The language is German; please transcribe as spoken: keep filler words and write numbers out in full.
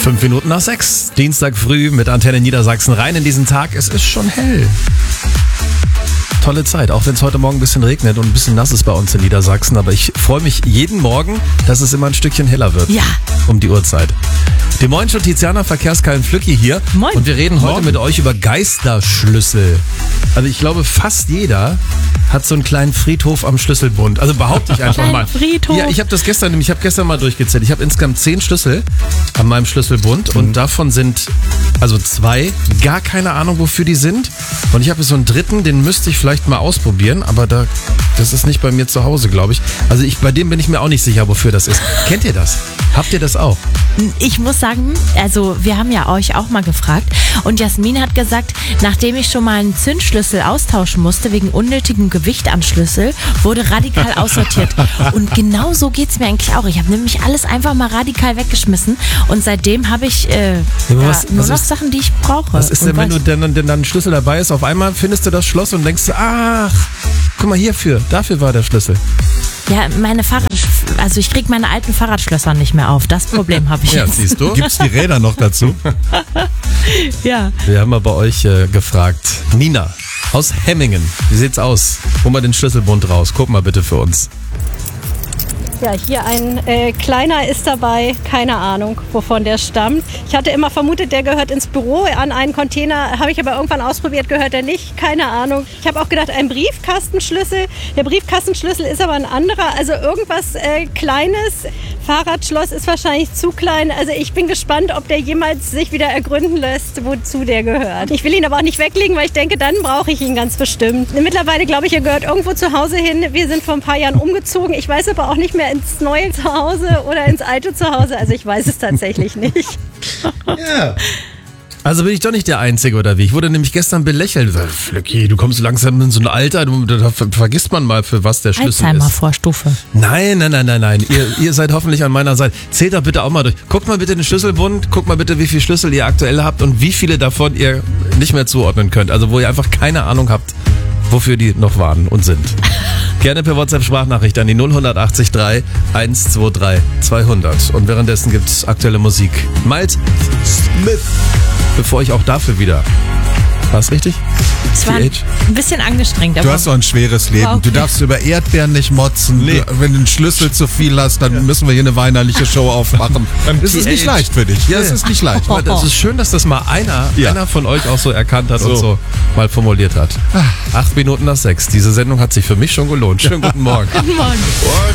Fünf Minuten nach sechs. Dienstag früh mit Antenne Niedersachsen rein in diesen Tag. Es ist schon hell. Tolle Zeit, auch wenn es heute Morgen ein bisschen regnet und ein bisschen nass ist bei uns in Niedersachsen. Aber ich freue mich jeden Morgen, dass es immer ein Stückchen heller wird. Ja. Um die Uhrzeit. Die Moin schon Tiziana, Verkehrskallen Flücki hier. Moin. Und wir reden heute Morgen. mit euch über Geisterschlüssel. Also ich glaube, fast jeder hat so einen kleinen Friedhof am Schlüsselbund. Also behaupte ich einfach Kleinen mal. Friedhof. Ja, ich habe das gestern, ich habe gestern mal durchgezählt. Ich habe insgesamt zehn Schlüssel an meinem Schlüsselbund und davon sind also zwei gar keine Ahnung, wofür die sind. Und ich habe so einen dritten, den müsste ich vielleicht mal ausprobieren, aber da, das ist nicht bei mir zu Hause, glaube ich. Also ich, bei dem bin ich mir auch nicht sicher, wofür das ist. Kennt ihr das? Habt ihr das auch? Ich muss sagen, also wir haben ja euch auch mal gefragt und Jasmin hat gesagt, nachdem ich schon mal einen Zündschlüssel austauschen musste wegen unnötigem Gewicht am Schlüssel, wurde radikal aussortiert. Und genau so geht's mir eigentlich auch. Ich habe nämlich alles einfach mal radikal weggeschmissen und seitdem habe ich äh, Ja, da was- nur was noch ist- Sachen, die ich brauche. Was ist denn, Und wenn du weiß- denn, denn dann ein Schlüssel dabei ist, auf einmal findest du das Schloss und denkst, ach, guck mal hierfür, dafür war der Schlüssel. Ja, meine Fahrrad, also ich krieg meine alten Fahrradschlösser nicht mehr auf. Das Problem habe ich Ja, jetzt. siehst du? Gibt's die Räder noch dazu? Ja. Wir haben mal bei euch äh, gefragt. Nina aus Hemmingen, wie sieht's aus? Hol mal den Schlüsselbund raus, guck mal bitte für uns. Ja, hier ein äh, kleiner ist dabei, keine Ahnung, wovon der stammt. Ich hatte immer vermutet, der gehört ins Büro an einen Container, habe ich aber irgendwann ausprobiert, gehört er nicht, keine Ahnung. Ich habe auch gedacht, ein Briefkastenschlüssel. Der Briefkastenschlüssel ist aber ein anderer, also irgendwas äh, Kleines. Fahrradschloss ist wahrscheinlich zu klein. Also ich bin gespannt, ob der jemals sich wieder ergründen lässt, wozu der gehört. Ich will ihn aber auch nicht weglegen, weil ich denke, dann brauche ich ihn ganz bestimmt. Mittlerweile glaube ich, er gehört irgendwo zu Hause hin. Wir sind vor ein paar Jahren umgezogen. Ich weiß aber auch nicht mehr ins neue Zuhause oder ins alte Zuhause. Also ich weiß es tatsächlich nicht. Ja. Also bin ich doch nicht der Einzige, oder wie? Ich wurde nämlich gestern belächelt. Flöcki, du kommst langsam in so ein Alter, du, da ver- vergisst man mal, für was der Schlüssel ist. Alzheimer-Vorstufe. Nein, nein, nein, nein, nein. Ihr, ihr seid hoffentlich an meiner Seite. Zählt doch bitte auch mal durch. Guckt mal bitte den Schlüsselbund, guckt mal bitte, wie viele Schlüssel ihr aktuell habt und wie viele davon ihr nicht mehr zuordnen könnt. Also wo ihr einfach keine Ahnung habt, wofür die noch waren und sind. Gerne per WhatsApp-Sprachnachricht an die null acht drei eins zwei drei zweihundert. Und währenddessen gibt's aktuelle Musik. Miles Smith. Bevor ich auch dafür wieder... War's richtig? Es war T ein H? bisschen angestrengt, Du aber hast doch ein schweres Leben. War okay. Du darfst über Erdbeeren nicht motzen. Nee. Du, wenn du einen Schlüssel zu viel hast, dann müssen wir hier eine weinerliche Show aufmachen. Das ist nicht leicht für dich. Ja, es ist nicht leicht. Aber das ist schön, dass das mal einer, Ja. einer von euch auch so erkannt hat und So. so mal formuliert hat. Acht Minuten nach sechs. Diese Sendung hat sich für mich schon gelohnt. Schönen guten Morgen. Guten Morgen.